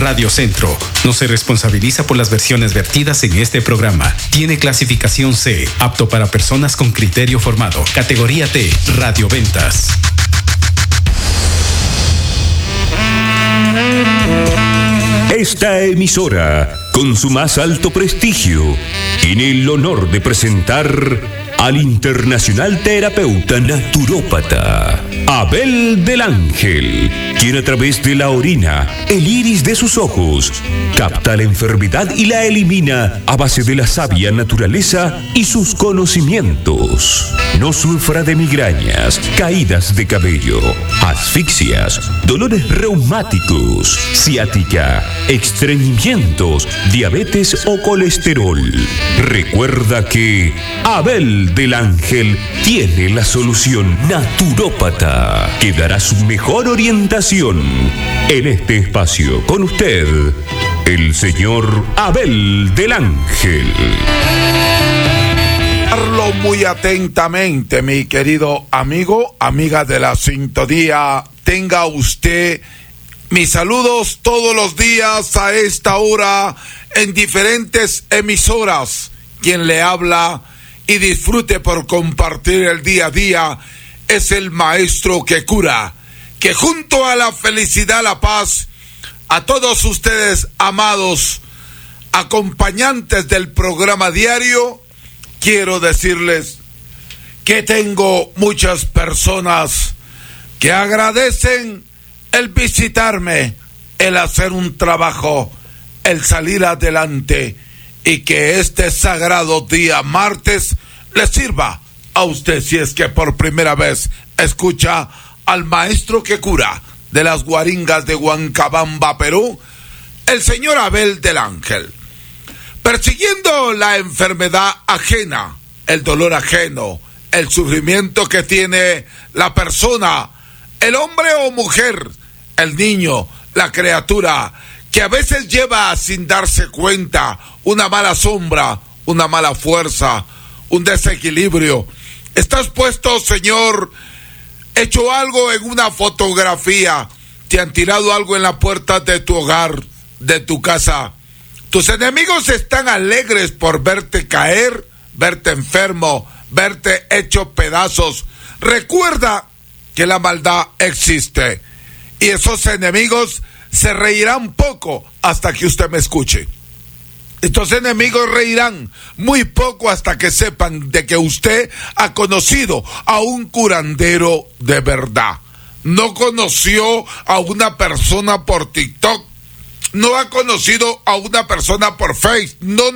Radio Centro no se responsabiliza por las versiones vertidas en este programa. Tiene clasificación C, apto para personas con criterio formado. Categoría T, radioventas. Esta emisora, con su más alto prestigio, tiene el honor de presentar al internacional terapeuta naturópata Abel del Ángel, quien a través de la orina, el iris de sus ojos, capta la enfermedad y la elimina a base de la sabia naturaleza y sus conocimientos. No sufra de migrañas, caídas de cabello, asfixias, dolores reumáticos, ciática, estreñimientos, diabetes o colesterol. Recuerda que Abel del Ángel tiene la solución naturópata que dará su mejor orientación en este espacio. Con usted, el señor Abel del Ángel. Muy atentamente, mi querido amigo, amiga de la sintonía, tenga usted mis saludos todos los días a esta hora en diferentes emisoras. Quien le habla y disfrute por compartir el día a día es el maestro que cura, que junto a la felicidad, la paz, a todos ustedes, amados acompañantes del programa diario, quiero decirles que tengo muchas personas que agradecen el visitarme, el hacer un trabajo, el salir adelante, y que este sagrado día martes le sirva a usted si es que por primera vez escucha al maestro que cura de las Guaringas de Huancabamba, Perú, el señor Abel del Ángel. Persiguiendo la enfermedad ajena, el dolor ajeno, el sufrimiento que tiene la persona, el hombre o mujer, el niño, la criatura, que a veces lleva sin darse cuenta una mala sombra, una mala fuerza, un desequilibrio. ¿Estás puesto, Señor, hecho algo en una fotografía? ¿Te han tirado algo en la puerta de tu hogar, de tu casa? Tus enemigos están alegres por verte caer, verte enfermo, verte hecho pedazos. Recuerda que la maldad existe y esos enemigos se reirán poco hasta que usted me escuche. Estos enemigos reirán muy poco hasta que sepan de que usted ha conocido a un curandero de verdad. No conoció a una persona por TikTok. No ha conocido a una persona por Face. No.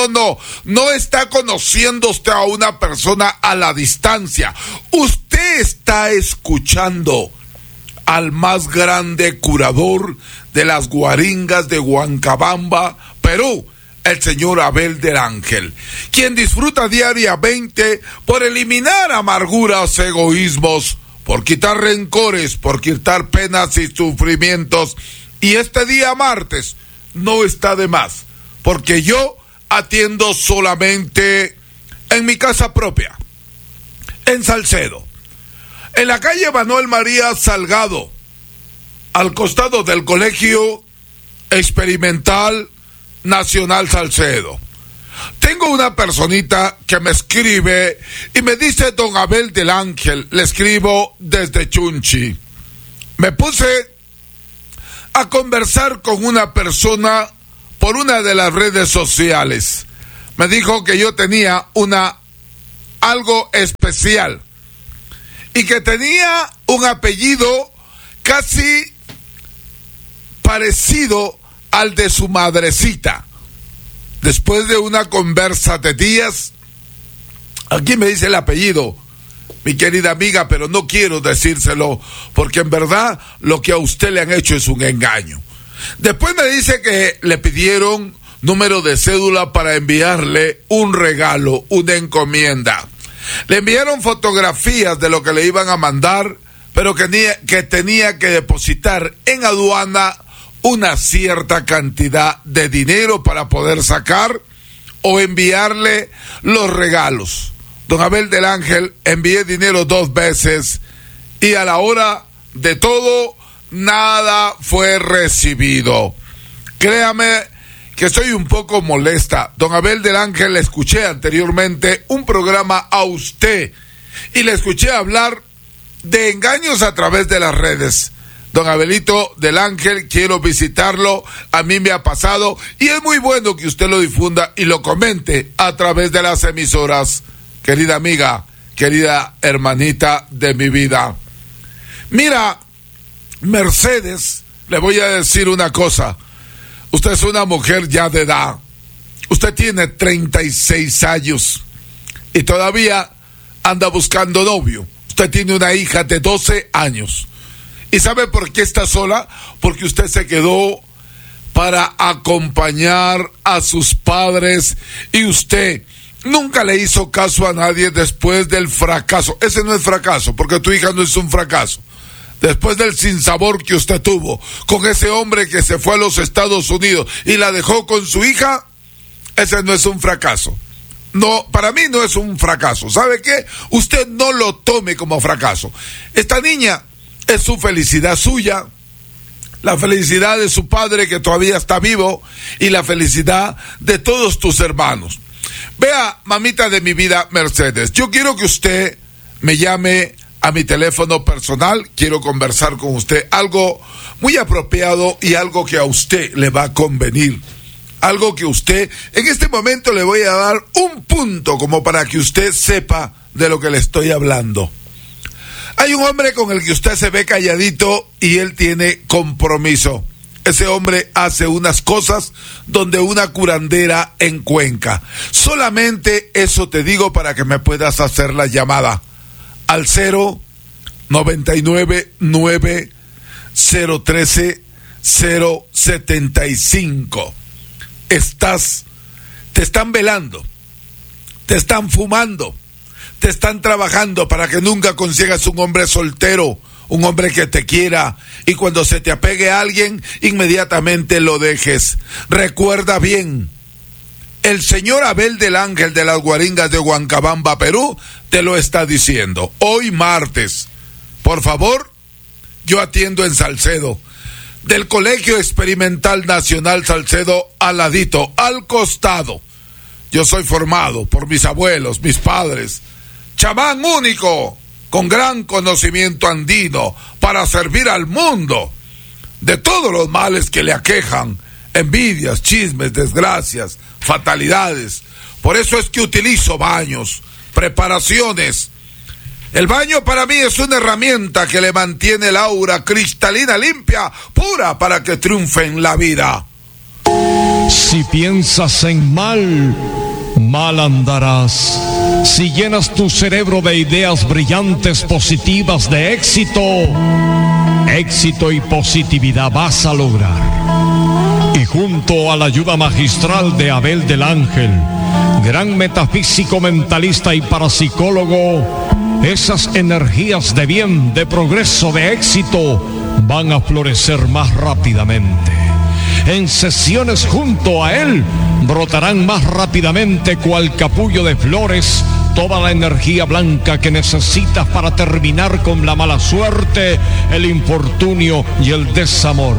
No está conociendo usted a una persona a la distancia. Usted está escuchando al más grande curador de las Guaringas de Huancabamba, Perú, el señor Abel del Ángel, quien disfruta diariamente por eliminar amarguras, egoísmos, por quitar rencores, por quitar penas y sufrimientos. Y este día martes no está de más, porque yo atiendo solamente en mi casa propia, en Salcedo, en la calle Manuel María Salgado, al costado del Colegio Experimental Nacional Salcedo. Tengo una personita que me escribe y me dice: don Abel del Ángel, le escribo desde Chunchi. Me puse a conversar con una persona por una de las redes sociales. Me dijo que yo tenía algo especial y que tenía un apellido casi parecido al de su madrecita. Después de una conversa de días, aquí me dice el apellido, mi querida amiga, pero no quiero decírselo porque en verdad lo que a usted le han hecho es un engaño. Después me dice que le pidieron número de cédula para enviarle un regalo, una encomienda. Le enviaron fotografías de lo que le iban a mandar, pero que tenía que depositar en aduana una cierta cantidad de dinero para poder sacar o enviarle los regalos. Don Abel del Ángel, envié dinero 2 veces y a la hora de todo nada fue recibido. Créame que estoy un poco molesta. Don Abel del Ángel, le escuché anteriormente un programa a usted y le escuché hablar de engaños a través de las redes. Don Abelito del Ángel, quiero visitarlo, a mí me ha pasado y es muy bueno que usted lo difunda y lo comente a través de las emisoras. Querida amiga, querida hermanita de mi vida. Mira, Mercedes, le voy a decir una cosa. Usted es una mujer ya de edad. Usted tiene 36 años y todavía anda buscando novio. Usted tiene una hija de 12 años. ¿Y sabe por qué está sola? Porque usted se quedó para acompañar a sus padres y usted nunca le hizo caso a nadie después del fracaso. Ese no es fracaso, porque tu hija no es un fracaso. Después del sinsabor que usted tuvo con ese hombre que se fue a los Estados Unidos y la dejó con su hija, ese no es un fracaso. No, para mí no es un fracaso. ¿Sabe qué? Usted no lo tome como fracaso. Esta niña es su felicidad suya, la felicidad de su padre que todavía está vivo y la felicidad de todos tus hermanos. Vea, mamita de mi vida, Mercedes, yo quiero que usted me llame a mi teléfono personal. Quiero conversar con usted algo muy apropiado y algo que a usted le va a convenir. Algo que usted, en este momento le voy a dar un punto como para que usted sepa de lo que le estoy hablando. Hay un hombre con el que usted se ve calladito y él tiene compromiso. Ese hombre hace unas cosas donde una curandera en Cuenca. Solamente eso te digo para que me puedas hacer la llamada al 099-9-013-075. Te están velando, te están fumando, te están trabajando para que nunca consigas un hombre soltero, un hombre que te quiera, y cuando se te apegue a alguien, inmediatamente lo dejes. Recuerda bien, el señor Abel del Ángel de las Guaringas de Huancabamba, Perú, te lo está diciendo. Hoy martes, por favor, yo atiendo en Salcedo, del Colegio Experimental Nacional Salcedo, al ladito, al costado. Yo soy formado por mis abuelos, mis padres, chamán único, con gran conocimiento andino, para servir al mundo de todos los males que le aquejan, envidias, chismes, desgracias, fatalidades. Por eso es que utilizo baños, preparaciones. El baño para mí es una herramienta que le mantiene el aura cristalina, limpia, pura, para que triunfe en la vida. Si piensas en mal, mal andarás. Si llenas tu cerebro de ideas brillantes, positivas, de éxito, éxito y positividad vas a lograr. Y junto a la ayuda magistral de Abel del Ángel, gran metafísico, mentalista y parapsicólogo, esas energías de bien, de progreso, de éxito van a florecer más rápidamente. En sesiones junto a él brotarán más rápidamente cual capullo de flores toda la energía blanca que necesitas para terminar con la mala suerte, el infortunio y el desamor.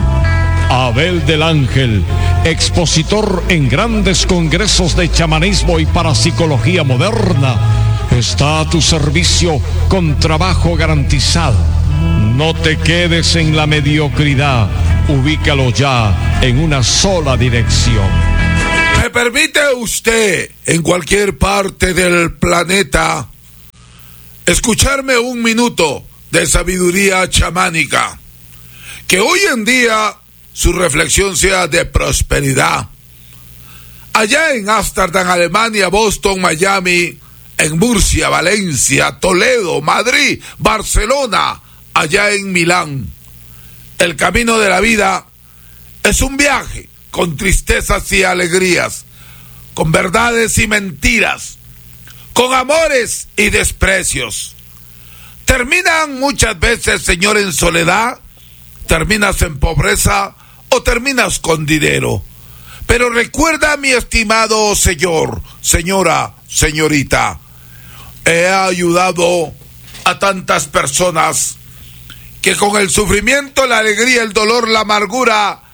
Abel del Ángel, expositor en grandes congresos de chamanismo y parapsicología moderna, está a tu servicio con trabajo garantizado. No te quedes en la mediocridad, ubícalo ya en una sola dirección. ¿Me permite usted, en cualquier parte del planeta, escucharme un minuto de sabiduría chamánica? Que hoy en día su reflexión sea de prosperidad. Allá en Ámsterdam, Alemania, Boston, Miami, en Murcia, Valencia, Toledo, Madrid, Barcelona, allá en Milán. El camino de la vida es un viaje con tristezas y alegrías, con verdades y mentiras, con amores y desprecios. Terminan muchas veces, Señor, en soledad, terminas en pobreza o terminas con dinero. Pero recuerda, mi estimado señor, señora, señorita, he ayudado a tantas personas que con el sufrimiento, la alegría, el dolor, la amargura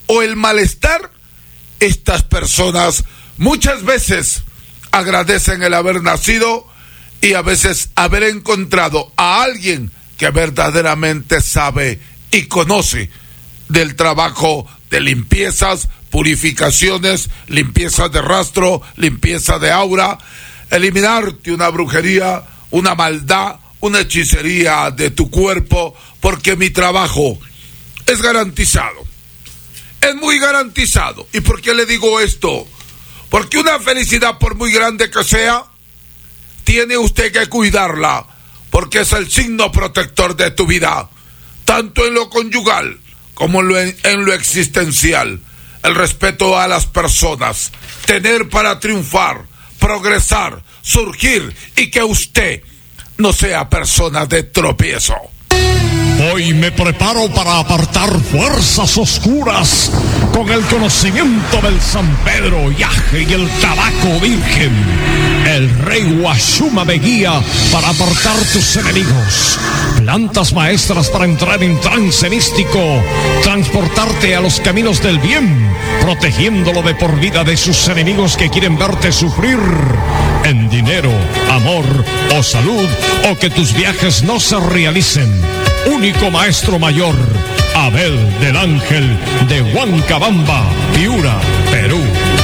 o el malestar, estas personas muchas veces agradecen el haber nacido y a veces haber encontrado a alguien que verdaderamente sabe y conoce del trabajo de limpiezas, purificaciones, limpieza de rastro, limpieza de aura, eliminarte una brujería, una maldad, una hechicería de tu cuerpo, porque mi trabajo es garantizado. Es muy garantizado. ¿Y por qué le digo esto? Porque una felicidad, por muy grande que sea, tiene usted que cuidarla, porque es el signo protector de tu vida, tanto en lo conyugal como en lo existencial. El respeto a las personas, tener para triunfar, progresar, surgir, y que usted no sea persona de tropiezo. Hoy me preparo para apartar fuerzas oscuras con el conocimiento del San Pedro, Yaje y el tabaco virgen. El rey Huashuma me guía para apartar tus enemigos. Plantas maestras para entrar en trance místico, transportarte a los caminos del bien, protegiéndolo de por vida de sus enemigos que quieren verte sufrir en dinero, amor o salud, o que tus viajes no se realicen. Único maestro mayor, Abel del Ángel de Huancabamba, Piura, Perú.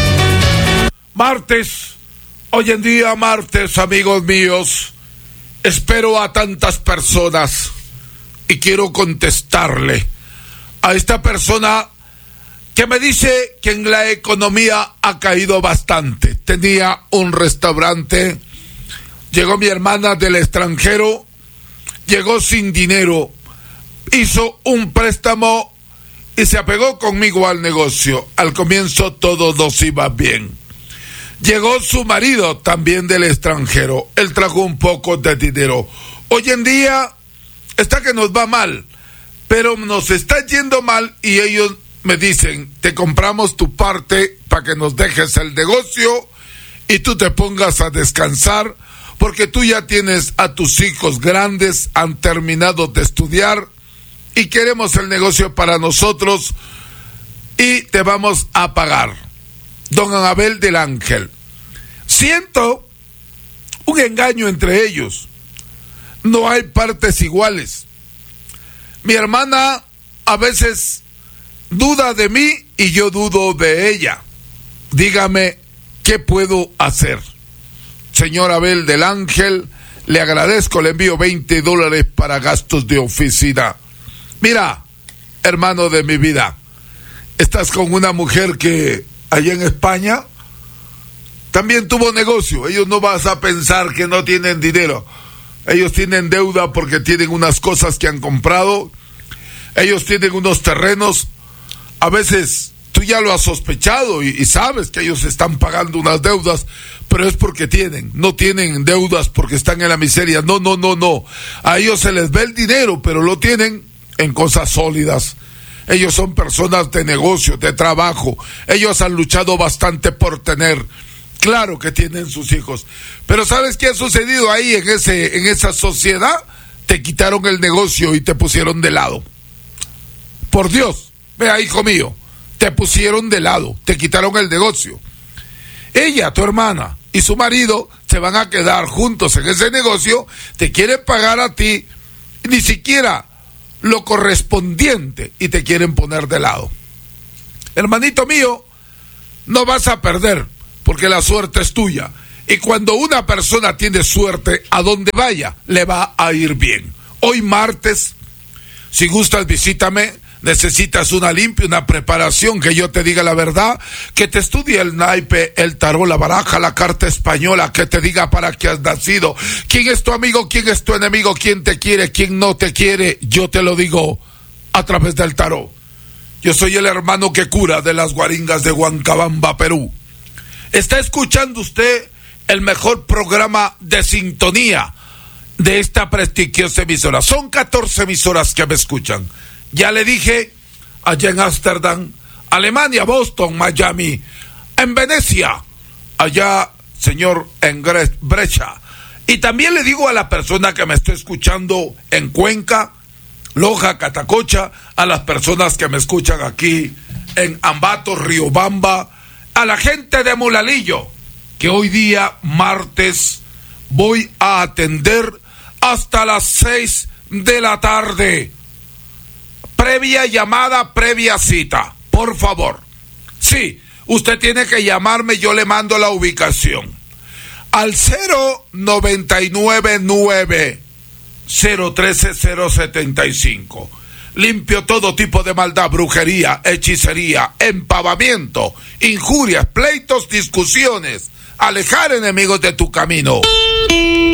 Martes, hoy en día martes, amigos míos, espero a tantas personas y quiero contestarle a esta persona que me dice que en la economía ha caído bastante. Tenía un restaurante, llegó mi hermana del extranjero, llegó sin dinero, hizo un préstamo y se apegó conmigo al negocio. Al comienzo todo nos iba bien. Llegó su marido también del extranjero, él trajo un poco de dinero. Hoy en día está que nos va mal, pero nos está yendo mal y ellos me dicen, te compramos tu parte para que nos dejes el negocio y tú te pongas a descansar, porque tú ya tienes a tus hijos grandes, han terminado de estudiar y queremos el negocio para nosotros y te vamos a pagar. Don Abel del Ángel, siento un engaño entre ellos. No hay partes iguales. Mi hermana a veces duda de mí y yo dudo de ella. Dígame, ¿qué puedo hacer? Señor Abel del Ángel, le agradezco, le envío $20 para gastos de oficina. Mira, hermano de mi vida, estás con una mujer que allá en España también tuvo negocio. Ellos no vas a pensar que no tienen dinero. Ellos tienen deuda porque tienen unas cosas que han comprado. Ellos tienen unos terrenos. A veces tú ya lo has sospechado y sabes que ellos están pagando unas deudas, pero es porque no tienen deudas porque están en la miseria. No. A ellos se les ve el dinero, pero lo tienen en cosas sólidas. Ellos son personas de negocio, de trabajo. Ellos han luchado bastante por tener. Claro que tienen sus hijos. Pero ¿sabes qué ha sucedido ahí en esa sociedad? Te quitaron el negocio y te pusieron de lado. Por Dios, vea, hijo mío, te pusieron de lado, te quitaron el negocio. Ella, tu hermana, y su marido se van a quedar juntos en ese negocio, te quieren pagar a ti, ni siquiera lo correspondiente, y te quieren poner de lado. Hermanito mío, no vas a perder, porque la suerte es tuya. Y cuando una persona tiene suerte, a donde vaya, le va a ir bien. Hoy martes, si gustas, visítame. Necesitas una limpia, una preparación, que yo te diga la verdad, que te estudie el naipe, el tarot, la baraja, la carta española, que te diga para qué has nacido, quién es tu amigo, quién es tu enemigo, quién te quiere, quién no te quiere. Yo te lo digo a través del tarot. Yo soy el hermano que cura de las Guaringas de Huancabamba, Perú. Está escuchando usted el mejor programa de sintonía de esta prestigiosa emisora. Son 14 emisoras que me escuchan. Ya le dije, allá en Ámsterdam, Alemania, Boston, Miami, en Venecia, allá, señor, en Brecha. Y también le digo a la persona que me está escuchando en Cuenca, Loja, Catacocha, a las personas que me escuchan aquí en Ambato, Riobamba, a la gente de Mulalillo, que hoy día, martes, voy a atender hasta las 6 de la tarde. Previa llamada, previa cita, por favor. Sí, usted tiene que llamarme, yo le mando la ubicación. Al 0999 013 075. Limpio todo tipo de maldad, brujería, hechicería, empavamiento, injurias, pleitos, discusiones. Alejar enemigos de tu camino.